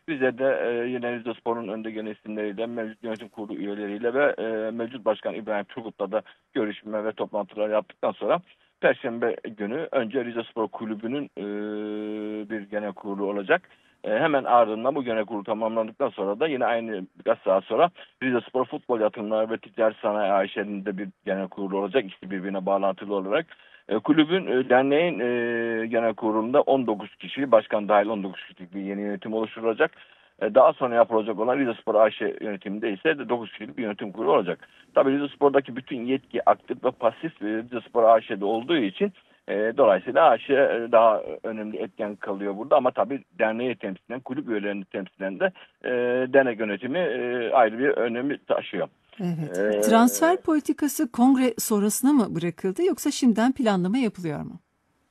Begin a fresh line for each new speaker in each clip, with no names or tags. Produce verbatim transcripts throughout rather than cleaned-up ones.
Rize'de e, yine Rizespor'un önde gelen isimleriyle, mevcut yönetim kurulu üyeleriyle ve e, mevcut başkan İbrahim Turgut'la da görüşme ve toplantılar yaptıktan sonra Perşembe günü önce Rizespor Kulübü'nün e, bir genel kurulu olacak. E, hemen ardından bu genel kurulu tamamlandıktan sonra da yine aynı birkaç saat sonra Rizespor Futbol Yatırımları ve Ticaret Sanayi A Ş'nin de bir genel kurulu olacak. İkisi birbirine bağlantılı olarak. E, kulübün, e, derneğin e, genel kurulunda on dokuz kişi, başkan dahil on dokuz kişilik bir yeni yönetim oluşturulacak. E, daha sonra yapılacak olan Rizespor A Ş yönetiminde ise dokuz kişilik bir yönetim kurulu olacak. Tabii Rizespor'daki bütün yetki aktif ve pasif e, Rizespor A Ş'de olduğu için e, dolayısıyla A Ş e, daha önemli etken kalıyor burada, ama tabii derneği temsilen, kulüp üyelerini temsilen de e, dernek yönetimi e, ayrı bir önemi taşıyor.
Evet.
E,
Transfer politikası kongre sonrasına mı bırakıldı yoksa şimdiden planlama yapılıyor mu?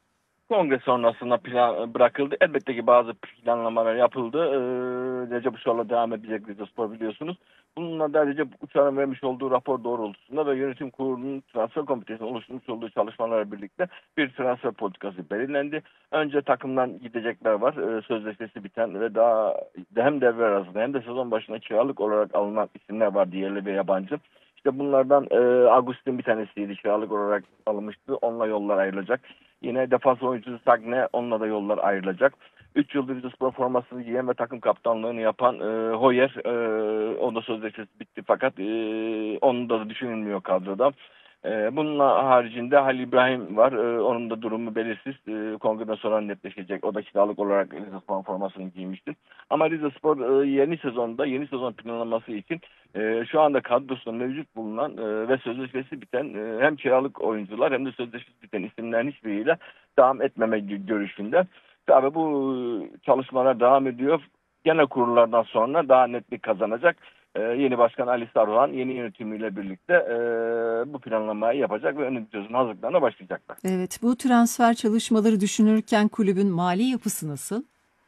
Kongre sonrasında plan bırakıldı. Elbette ki bazı planlamalar yapıldı. Ee, Recep Uçar'la devam edecek Rizespor, biliyorsunuz. Bununla da Recep Uçar'ın vermiş olduğu rapor doğrultusunda ve yönetim kurulunun transfer komitesinin oluşturmuş olduğu çalışmalarla birlikte bir transfer politikası belirlendi. Önce takımdan gidecekler var. Ee, sözleşmesi biten ve daha hem devre arasında hem de sezon başına kiralık olarak alınan isimler var, diğerleri ve yabancı. İşte bunlardan e, Agustin bir tanesiydi, kiralık olarak alınmıştı. Onunla yollar ayrılacak. Yine defans oyuncusu Sagne, onunla da yollar ayrılacak. üç yıldır Rizespor formasını giyen ve takım kaptanlığını yapan e, Hoyer, e, onun sözleşmesi bitti fakat e, onun da düşünülmüyor kadroda. E, bunun haricinde Halil İbrahim var. E, onun da durumu belirsiz. E, kongreden sonra netleşecek. O da kiralık olarak Rizespor formasını giymişti. Ama Rizespor e, yeni sezonda, yeni sezon planlaması için e, şu anda kadrosunda mevcut bulunan e, ve sözleşmesi biten e, hem kiralık oyuncular hem de sözleşmesi biten isimlerin hiçbiriyle devam etmeme görüşünde. Tabii bu çalışmalar devam ediyor. Genel kurullardan sonra daha netlik kazanacak. Ee, yeni başkan Ali Saruhan yeni yönetimiyle birlikte e, bu planlamayı yapacak ve önümüzdeki sezon hazırlıklarına başlayacaklar.
Evet, bu transfer çalışmaları düşünürken kulübün mali yapısı nasıl?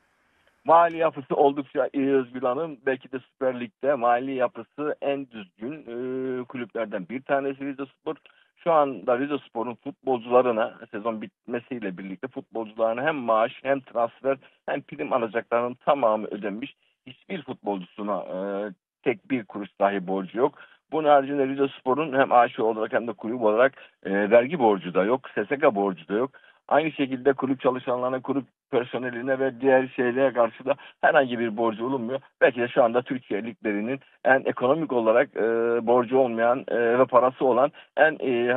Mali yapısı oldukça iyi Özgül Hanım. Belki de Süper Lig'de mali yapısı en düzgün e, kulüplerden bir tanesi Rizespor. Şu anda Rizespor'un futbolcularına sezon bitmesiyle birlikte futbolcularına hem maaş hem transfer hem prim alacaklarının tamamı ödenmiş. Hiçbir futbolcusuna e, tek bir kuruş dahi borcu yok. Bunun haricinde Rizespor'un hem A Ş olarak hem de kulüp olarak e, vergi borcu da yok, S S K borcu da yok. Aynı şekilde kulüp çalışanlarına, kulüp personeline ve diğer şeylere karşı da herhangi bir borcu bulunmuyor. Belki de şu anda Türkiye liglerinin en ekonomik olarak e, borcu olmayan e, ve parası olan en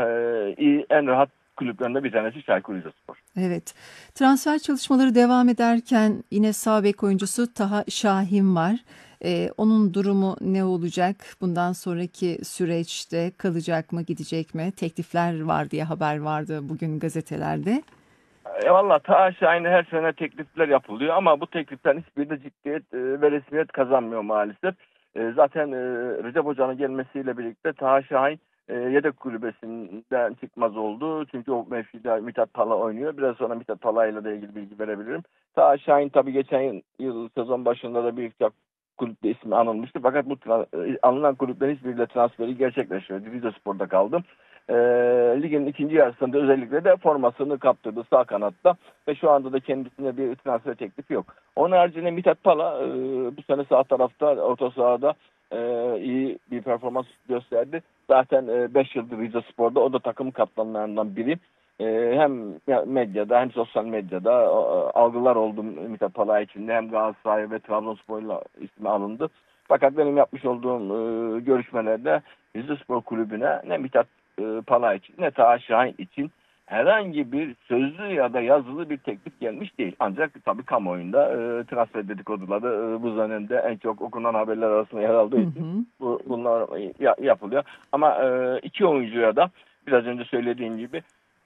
e, iyi, en rahat kulüplerinden bir tanesi Çaykur Rizespor.
Evet, transfer çalışmaları devam ederken yine sağ bek oyuncusu Taha Şahin var. Ee, onun durumu ne olacak? Bundan sonraki süreçte kalacak mı, gidecek mi? Teklifler var diye haber vardı bugün gazetelerde.
E, Valla ta Şahin'e her sene teklifler yapılıyor ama bu tekliflerin hiçbiri de ciddiyet e, ve resmiyet kazanmıyor maalesef. E, zaten e, Recep Hoca'nın gelmesiyle birlikte Taha Şahin e, yedek kulübesinden çıkmaz oldu. Çünkü o mevkide Mithat Pala oynuyor. Biraz sonra Mithat Pala ile de ilgili bilgi verebilirim. Taha Şahin tabii geçen yıl sezon başında da bir kulüpte ismi anılmıştı. Fakat bu tra- alınan kulüplerin hiçbiriyle transferi gerçekleşmedi. Rizespor'da kaldım. E, ligin ikinci yarısında özellikle de formasını kaptırdı sağ kanatta ve şu anda da kendisine bir transfer teklifi yok. Onun haricinde Mithat Pala e, bu sene sağ tarafta orta sahada e, iyi bir performans gösterdi. Zaten beş yıldır Rizespor'da, o da takım kaptanlarından biri. E, hem medyada hem sosyal medyada e, algılar oldu Mithat Pala içinde, hem Galatasaray ve Trabzonspor'la ismi alındı. Fakat benim yapmış olduğum e, görüşmelerde Rizespor Kulübü'ne ne Mithat e, Pala için ne Taha Şahin için herhangi bir sözlü ya da yazılı bir teklif gelmiş değil. Ancak tabii kamuoyunda e, transfer dedikoduları e, bu dönemde en çok okunan haberler arasında yer aldığı
Hı
için
hı.
bu, bunlar ya, yapılıyor. Ama e, iki oyuncuya da biraz önce söylediğim gibi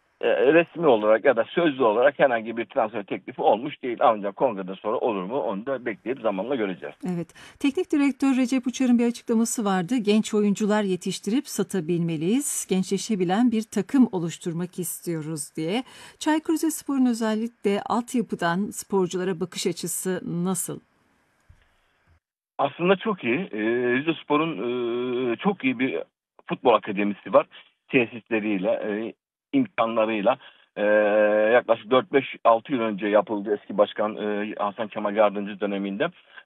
e, resmi olarak ya da sözlü olarak herhangi bir transfer teklifi olmuş değil. Ancak kongreden sonra olur mu, onu da bekleyip zamanla göreceğiz.
Evet. Teknik direktör Recep Uçar'ın bir açıklaması vardı. Genç oyuncular yetiştirip satabilmeliyiz. Gençleşebilen bir takım oluşturmak istiyoruz diye. Çaykur Rizespor'un özellikle altyapıdan sporculara bakış açısı nasıl?
Aslında çok iyi. E, Rizespor'un e, çok iyi bir futbol akademisi var. Tesisleriyle, e, imkanlarıyla. E, yaklaşık dört beş altı yıl önce yapıldı eski başkan e, Hasan Kemal Yardımcı döneminde.